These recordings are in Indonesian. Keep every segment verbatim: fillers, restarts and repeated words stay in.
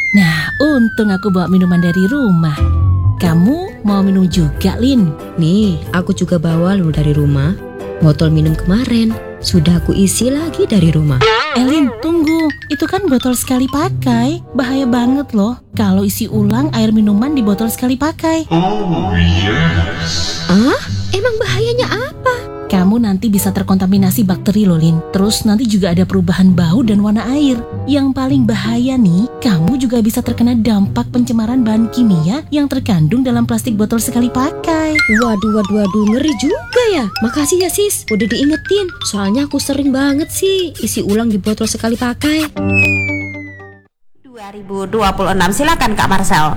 Nah, untung aku bawa minuman dari rumah. Kamu mau minum juga, Lin? Nih, aku juga bawa loh dari rumah. Botol minum kemarin sudah aku isi lagi dari rumah. Eh, Lin, tunggu. Itu kan botol sekali pakai. Bahaya banget loh kalau isi ulang air minuman di botol sekali pakai. Oh, yes. Ah, emang bahayanya apa? Kamu nanti bisa terkontaminasi bakteri loh, Lin. Terus nanti juga ada perubahan bau dan warna air. Yang paling bahaya nih, kamu juga bisa terkena dampak pencemaran bahan kimia yang terkandung dalam plastik botol sekali pakai. Waduh, waduh, waduh, ngeri juga ya. Makasih ya sis, udah diingetin. Soalnya aku sering banget sih isi ulang di botol sekali pakai. dua ribu dua puluh enam, silakan Kak Marcel.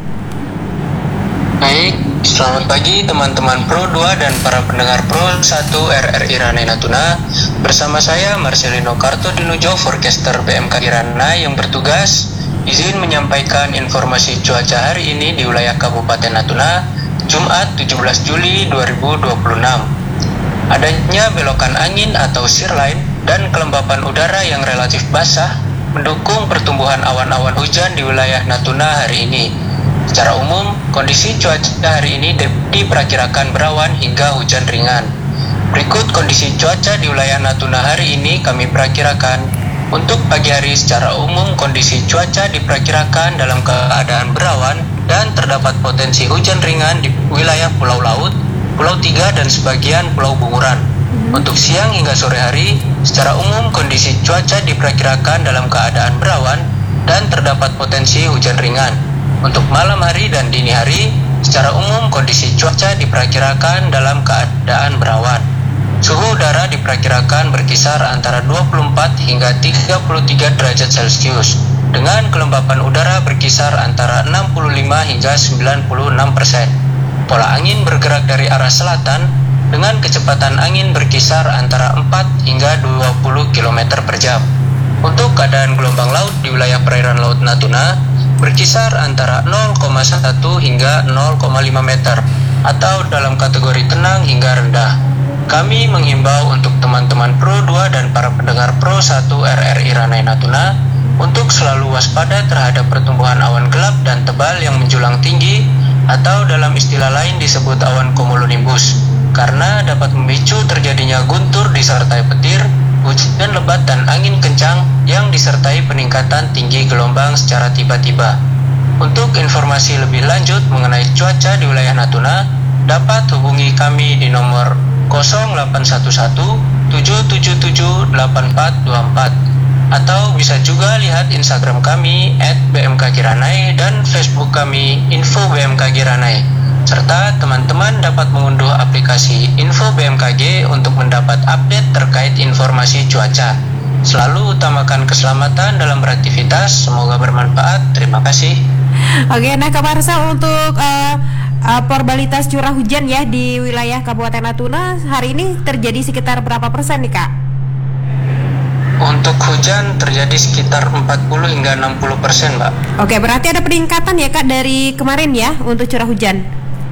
Baik, selamat pagi teman-teman Pro dua dan para pendengar Pro satu R R I Ranai Natuna. Bersama saya Marcelino Kartodinujo, forecaster B M K G Ranai yang bertugas izin menyampaikan informasi cuaca hari ini di wilayah Kabupaten Natuna, Jumat tujuh belas Juli dua ribu dua puluh enam. Adanya belokan angin atau shearline dan kelembapan udara yang relatif basah mendukung pertumbuhan awan-awan hujan di wilayah Natuna hari ini. Secara umum, kondisi cuaca hari ini diperkirakan berawan hingga hujan ringan. Berikut kondisi cuaca di wilayah Natuna hari ini kami perkirakan. Untuk pagi hari secara umum, kondisi cuaca diperkirakan dalam keadaan berawan dan terdapat potensi hujan ringan di wilayah Pulau Laut, Pulau Tiga, dan sebagian Pulau Bunguran. Untuk siang hingga sore hari, secara umum kondisi cuaca diperkirakan dalam keadaan berawan dan terdapat potensi hujan ringan. Untuk malam hari dan dini hari, secara umum kondisi cuaca diperkirakan dalam keadaan berawan. Suhu udara diperkirakan berkisar antara dua puluh empat hingga tiga puluh tiga derajat Celcius, dengan kelembapan udara berkisar antara enam puluh lima hingga sembilan puluh enam persen. Pola angin bergerak dari arah selatan dengan kecepatan angin berkisar antara empat hingga dua puluh kilometer per jam. Untuk keadaan gelombang laut di wilayah perairan Laut Natuna berkisar antara nol koma satu hingga nol koma lima meter atau dalam kategori tenang hingga rendah. Kami menghimbau untuk teman-teman Pro dua dan para pendengar Pro satu R R I Ranai Natuna untuk selalu waspada terhadap pertumbuhan awan gelap dan tebal yang menjulang tinggi atau dalam istilah lain disebut awan cumulonimbus, karena dapat memicu terjadinya guntur disertai petir, hujan lebat dan angin kencang yang disertai peningkatan tinggi gelombang secara tiba-tiba. Untuk informasi lebih lanjut mengenai cuaca di wilayah Natuna, dapat hubungi kami di nomor nol delapan satu satu tujuh tujuh tujuh delapan empat dua empat atau bisa juga lihat Instagram kami et b m k g ranai dan Facebook kami info b m k g ranai. Serta teman-teman dapat mengunduh aplikasi Info B M K G untuk mendapat update terkait informasi cuaca. Selalu utamakan keselamatan dalam beraktivitas, semoga bermanfaat. Terima kasih. Oke, nah Kak Marcel, untuk uh, uh, probabilitas curah hujan ya di wilayah Kabupaten Natuna hari ini terjadi sekitar berapa persen nih Kak? Untuk hujan terjadi sekitar empat puluh hingga enam puluh persen, Mbak. Oke, berarti ada peningkatan ya Kak dari kemarin ya untuk curah hujan?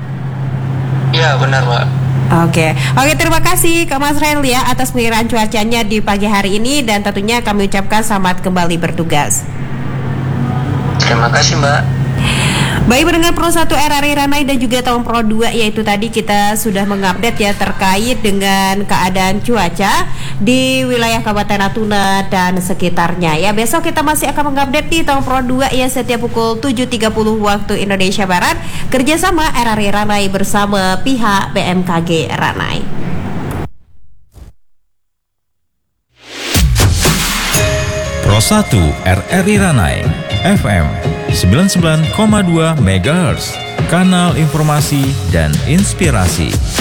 Ya, benar, Mbak. Oke, oke terima kasih Kak Mas Ren ya atas pengiraan cuacanya di pagi hari ini, dan tentunya kami ucapkan selamat kembali bertugas. Terima kasih, Mbak. Baik pendengar Pro satu R R I Ranai dan juga tahun Pro dua, yaitu tadi kita sudah mengupdate ya terkait dengan keadaan cuaca di wilayah Kabupaten Natuna dan sekitarnya ya. Besok kita masih akan mengupdate di tahun Pro dua ya setiap pukul tujuh tiga puluh waktu Indonesia Barat, kerjasama R R I Ranai bersama pihak B M K G Ranai. Pro satu R R I Ranai F M sembilan puluh sembilan koma dua megahertz, kanal informasi dan inspirasi.